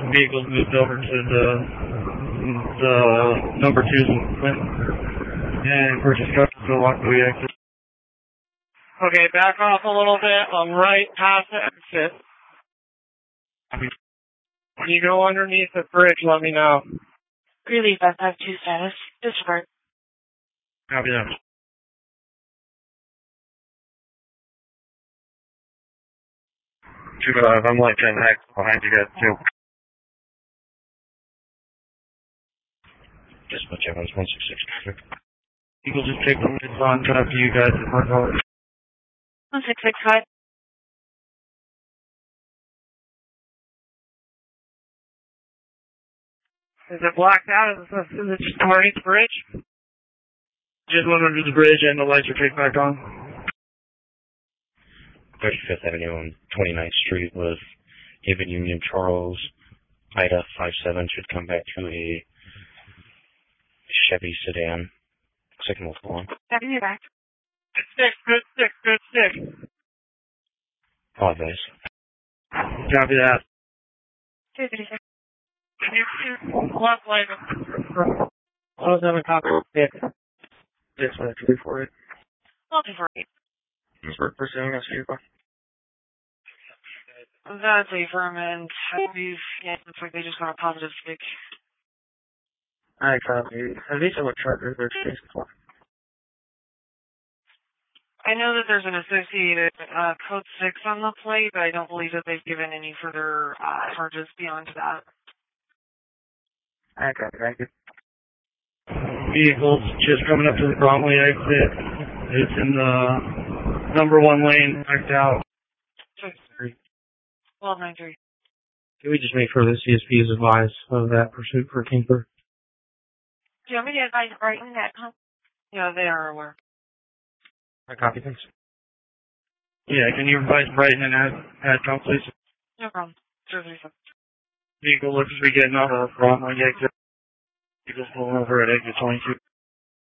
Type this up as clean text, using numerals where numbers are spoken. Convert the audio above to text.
vehicles moved over to the number 2's and purchase trucks to lock the exit. Okay, back off a little bit. I'm right past the exit. When you go underneath the bridge, let me know. Greeley 552 status. Disregard. Copy that. 2-5, I'm like 10 X behind you guys too. Just much evidence 166 traffic. Eagle just take the lids on, cut up to you guys at my call. 1665. Is it blacked out? Is it just underneath the bridge? Just went under the bridge and the lights are kicked back on. 35th Avenue and 29th Street with Haven Union Charles. Ida 57 should come back to a Chevy sedan. Signal to one. Having you back. Good stick. Apologize. Copy that. 236. Can you left lane? I was having a copy of it. This one, 248. Multi-48. Pursuing us, vehicle. That's affirmative. Looks like they just got a positive stick. I copy. Have these what chargers are chasing for? I know that there's an associated code 6 on the plate, but I don't believe that they've given any further charges beyond that. I copy, thank you. Vehicles just coming up to the Bromley exit. It's in the number 1 lane, backed out. 1293. Can we just make sure that CSP is advised of that pursuit for Kingsburg? Do you want me to advise Brighton that? Yeah, they are aware. I copy, thanks. Yeah, can you advise Brighton and add Tom, please? No problem. 037. Vehicle looks to be getting out of Bromley exit. Vehicle's pulling over at exit 22.